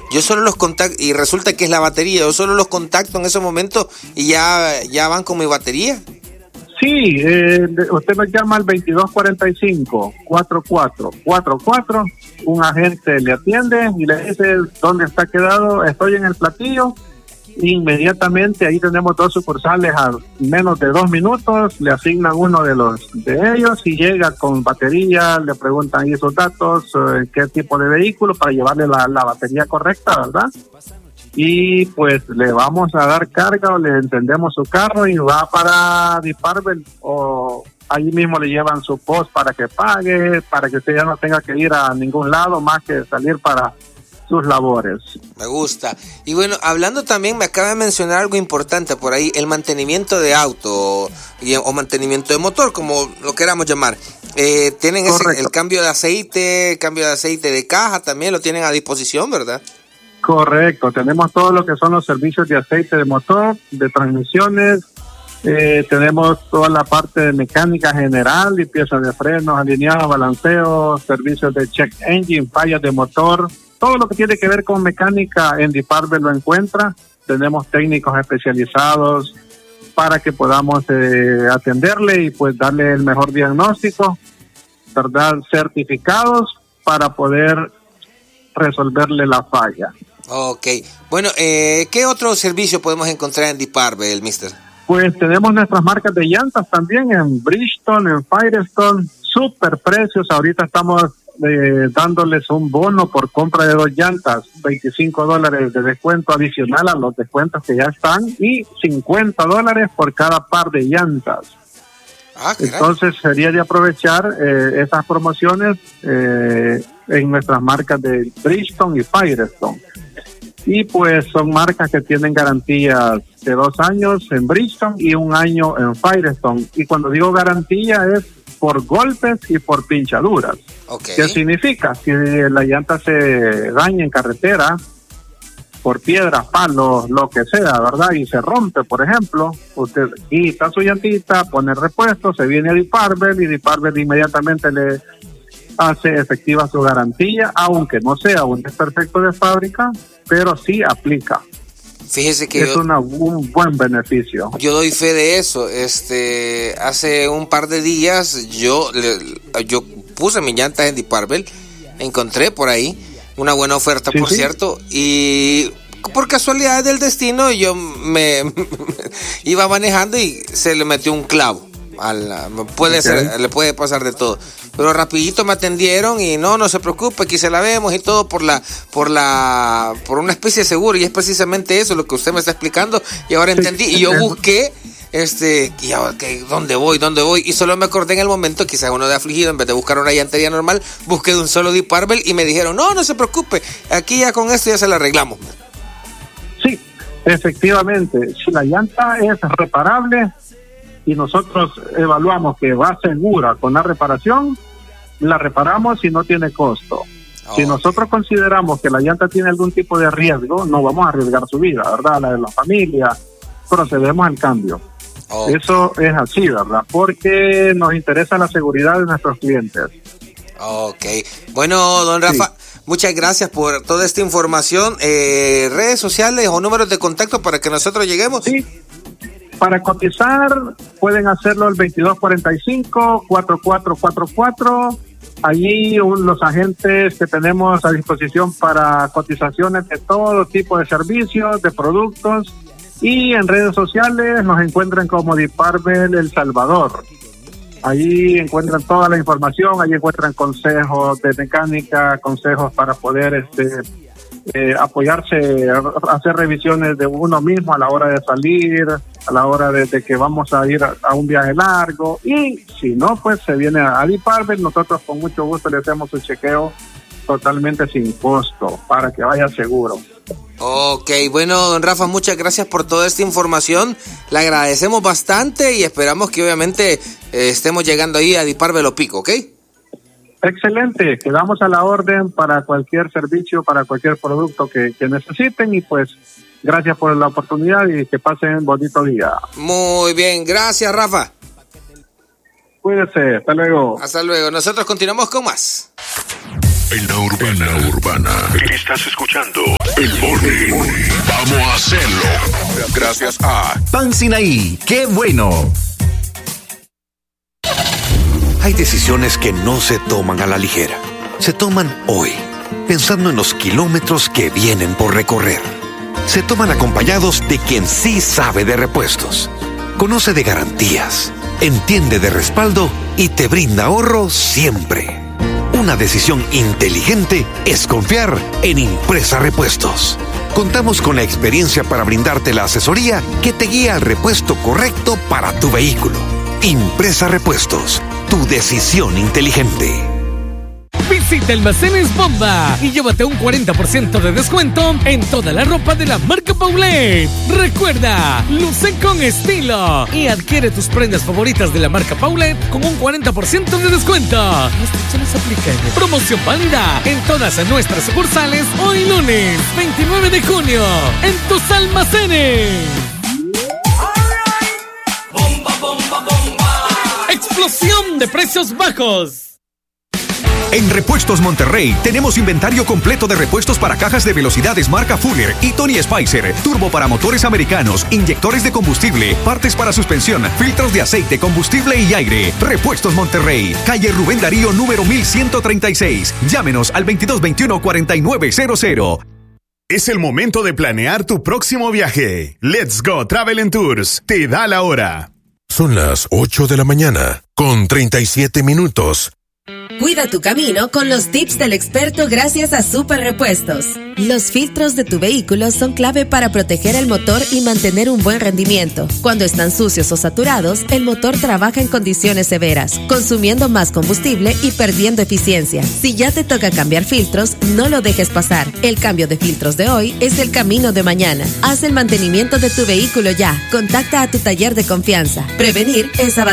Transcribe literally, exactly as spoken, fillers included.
yo solo los contacto, y resulta que es la batería, yo solo los contacto en ese momento y ya, ya van con mi batería. Sí, eh, usted nos llama al veintidós cuarenta y cinco, cuarenta y cuatro cuarenta y cuatro, un agente le atiende y le dice dónde está quedado, estoy en el platillo. Inmediatamente ahí tenemos dos sucursales a menos de dos minutos, le asignan uno de los de ellos y llega con batería, le preguntan ahí sus datos, eh, qué tipo de vehículo para llevarle la, la batería correcta, ¿verdad? Y pues le vamos a dar carga o le encendemos su carro y va para Deep Purple, o ahí mismo le llevan su post para que pague, para que usted ya no tenga que ir a ningún lado más que salir para sus labores. Me gusta. Y bueno, hablando también, me acaba de mencionar algo importante por ahí, el mantenimiento de auto y, o mantenimiento de motor, como lo queramos llamar. Eh, tienen ese, el cambio de aceite, cambio de aceite de caja, también lo tienen a disposición, ¿verdad? Correcto, tenemos todo lo que son los servicios de aceite de motor, de transmisiones, eh, tenemos toda la parte de mecánica general, limpieza de frenos, alineados, balanceo, servicios de check engine, fallas de motor, todo lo que tiene que ver con mecánica en Deep Purple lo encuentra. Tenemos técnicos especializados para que podamos eh, atenderle y pues darle el mejor diagnóstico, ¿verdad? Certificados para poder resolverle la falla. Ok. Bueno, eh, ¿qué otro servicio podemos encontrar en Deep Purple, mister? Pues tenemos nuestras marcas de llantas también en Bridgestone, en Firestone, super precios. Ahorita estamos eh, dándoles un bono por compra de dos llantas, veinticinco dólares de descuento adicional a los descuentos que ya están y cincuenta dólares por cada par de llantas. Ah, entonces sería de aprovechar eh, esas promociones eh, en nuestras marcas de Bridgestone y Firestone. Y pues son marcas que tienen garantías de dos años en Bridgestone y un año en Firestone. Y cuando digo garantía es por golpes y por pinchaduras. Okay. ¿Qué significa? Si la llanta se daña en carretera por piedras, palos, lo que sea, ¿verdad? Y se rompe, por ejemplo, usted quita su llantita, pone repuesto, se viene a Deep Purple y Deep Purple inmediatamente le hace efectiva su garantía, aunque no sea un desperfecto de fábrica, pero sí aplica. Fíjese que es yo, una, un buen beneficio. Yo doy fe de eso. Este, hace un par de días yo, le, yo puse mis llantas en Deep Purple, encontré por ahí una buena oferta, sí, por sí. cierto, y por casualidad del destino yo me, me iba manejando y se le metió un clavo. A la, puede okay. ser, le puede pasar de todo, pero rapidito me atendieron y no, no se preocupe, aquí se la vemos y todo por la, por la, por una especie de seguro, y es precisamente eso lo que usted me está explicando, y ahora sí. entendí, y yo busqué, este, y ahora, ¿qué, ¿dónde voy? ¿Dónde voy? Y solo me acordé en el momento, quizás uno de afligido, en vez de buscar una llantería normal, busqué de un solo Deep Purple y me dijeron, no, no se preocupe, aquí ya con esto ya se la arreglamos. Sí, efectivamente, si la llanta es reparable y nosotros evaluamos que va segura con la reparación, la reparamos y no tiene costo. Oh, si nosotros okay. consideramos que la llanta tiene algún tipo de riesgo, no vamos a arriesgar su vida, ¿verdad? La de la familia, procedemos al cambio. Okay. Eso es así, ¿verdad? Porque nos interesa la seguridad de nuestros clientes. Ok. Bueno, don Rafa, sí. muchas gracias por toda esta información. Eh, redes sociales o números de contacto para que nosotros lleguemos. Sí. Para cotizar, pueden hacerlo el veintidós cuarenta y cinco, cuarenta y cuatro cuarenta y cuatro. Allí un, los agentes que tenemos a disposición para cotizaciones de todo tipo de servicios, de productos. Y en redes sociales nos encuentran como Deep Purple El Salvador. Allí encuentran toda la información, allí encuentran consejos de mecánica, consejos para poder este eh, apoyarse, hacer revisiones de uno mismo a la hora de salir, a la hora de, de que vamos a ir a, a un viaje largo, y si no, pues se viene a Deep Purple. Nosotros con mucho gusto le hacemos un chequeo totalmente sin costo para que vaya seguro. Ok, bueno, don Rafa, muchas gracias por toda esta información, le agradecemos bastante y esperamos que obviamente eh, estemos llegando ahí a Deep Purple Lo Pico, ¿ok? Excelente, quedamos a la orden para cualquier servicio, para cualquier producto que, que necesiten, y pues gracias por la oportunidad y que pasen un bonito día. Muy bien, gracias, Rafa. Cuídese, hasta luego. Hasta luego, nosotros continuamos con más. En la urbana, en la urbana. Estás escuchando El Morning. Vamos a hacerlo. Gracias a Pan Sinaí. ¡Qué bueno! Hay decisiones que no se toman a la ligera. Se toman hoy, pensando en los kilómetros que vienen por recorrer. Se toman acompañados de quien sí sabe de repuestos. Conoce de garantías, entiende de respaldo y te brinda ahorro siempre. Una decisión inteligente es confiar en Impresa Repuestos. Contamos con la experiencia para brindarte la asesoría que te guía al repuesto correcto para tu vehículo. Impresa Repuestos, tu decisión inteligente. Visita Almacenes Bomba y llévate un cuarenta por ciento de descuento en toda la ropa de la marca Paulette. Recuerda, luce con estilo y adquiere tus prendas favoritas de la marca Paulette con un cuarenta por ciento de descuento. Restricciones aplican. Promoción válida en todas nuestras sucursales hoy lunes veintinueve de junio en tus almacenes. Bomba, bomba, bomba. Explosión de precios bajos. En Repuestos Monterrey tenemos inventario completo de repuestos para cajas de velocidades marca Fuller y Tony Spicer, turbo para motores americanos, inyectores de combustible, partes para suspensión, filtros de aceite, combustible y aire. Repuestos Monterrey, calle Rubén Darío número mil ciento treinta y seis. Llámenos al veintidós veintiuno cuarenta y nueve cero cero. Es el momento de planear tu próximo viaje. Let's Go Travel and Tours te da la hora. Son las ocho de la mañana, con treinta y siete minutos. Cuida tu camino con los tips del experto gracias a Super Repuestos. Los filtros de tu vehículo son clave para proteger el motor y mantener un buen rendimiento. Cuando están sucios o saturados, el motor trabaja en condiciones severas, consumiendo más combustible y perdiendo eficiencia. Si ya te toca cambiar filtros, no lo dejes pasar. El cambio de filtros de hoy es el camino de mañana. Haz el mantenimiento de tu vehículo ya. Contacta a tu taller de confianza. Prevenir es avanzar.